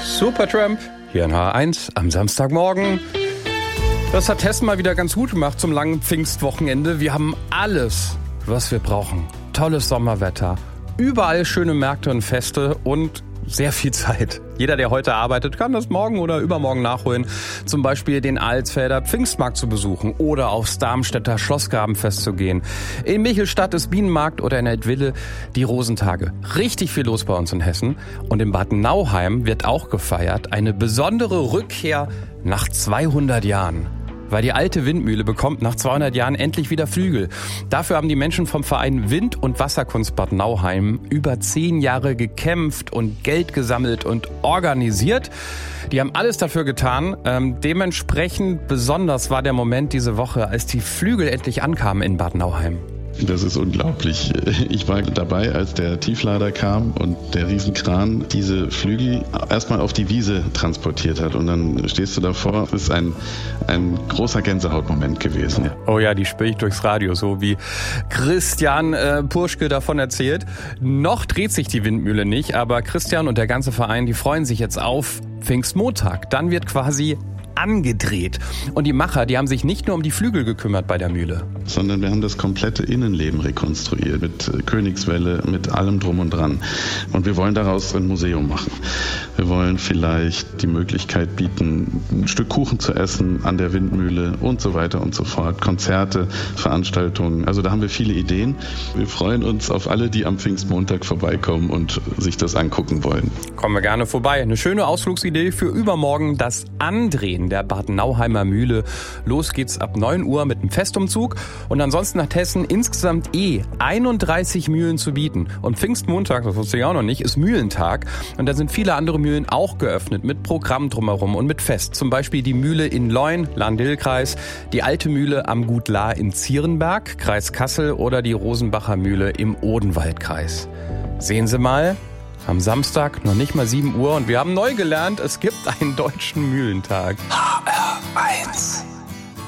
Supertramp, hier in H1 am Samstagmorgen. Das hat Hessen mal wieder ganz gut gemacht zum langen Pfingstwochenende. Wir haben alles, was wir brauchen. Tolles Sommerwetter, überall schöne Märkte und Feste und sehr viel Zeit. Jeder, der heute arbeitet, kann das morgen oder übermorgen nachholen. Zum Beispiel den Alsfelder Pfingstmarkt zu besuchen oder aufs Darmstädter Schlossgrabenfest zu gehen. In Michelstadt ist Bienenmarkt oder in Eltville die Rosentage. Richtig viel los bei uns in Hessen. Und in Bad Nauheim wird auch gefeiert eine besondere Rückkehr nach 200 Jahren. Weil die alte Windmühle bekommt nach 200 Jahren endlich wieder Flügel. Dafür haben die Menschen vom Verein Wind- und Wasserkunst Bad Nauheim über 10 Jahre gekämpft und Geld gesammelt und organisiert. Die haben alles dafür getan. Dementsprechend besonders war der Moment diese Woche, als die Flügel endlich ankamen in Bad Nauheim. Das ist unglaublich. Ich war dabei, als der Tieflader kam und der Riesenkran diese Flügel erstmal auf die Wiese transportiert hat. Und dann stehst du davor. Das ist ein großer Gänsehautmoment gewesen. Oh ja, die spüre ich durchs Radio, so wie Christian Purschke davon erzählt. Noch dreht sich die Windmühle nicht, aber Christian und der ganze Verein, die freuen sich jetzt auf Pfingstmontag. Dann wird quasi angedreht. Und die Macher, die haben sich nicht nur um die Flügel gekümmert bei der Mühle, sondern wir haben das komplette Innenleben rekonstruiert mit Königswelle, mit allem drum und dran. Und wir wollen daraus ein Museum machen. Wir wollen vielleicht die Möglichkeit bieten, ein Stück Kuchen zu essen an der Windmühle und so weiter und so fort. Konzerte, Veranstaltungen. Also da haben wir viele Ideen. Wir freuen uns auf alle, die am Pfingstmontag vorbeikommen und sich das angucken wollen. Kommen wir gerne vorbei. Eine schöne Ausflugsidee für übermorgen, das Andrehen der Bad Nauheimer Mühle. Los geht's ab 9 Uhr mit dem Festumzug. Und ansonsten hat Hessen insgesamt 31 Mühlen zu bieten. Und Pfingstmontag, das wusste ich auch noch nicht, ist Mühlentag. Und da sind viele andere Mühlen auch geöffnet mit Programm drumherum und mit Fest. Zum Beispiel die Mühle in Leun, Lahn-Dill-Kreis, die Alte Mühle am Gut Lahr in Zierenberg, Kreis Kassel oder die Rosenbacher Mühle im Odenwaldkreis. Sehen Sie mal, am Samstag noch nicht mal 7 Uhr und wir haben neu gelernt, es gibt einen deutschen Mühlentag. HR1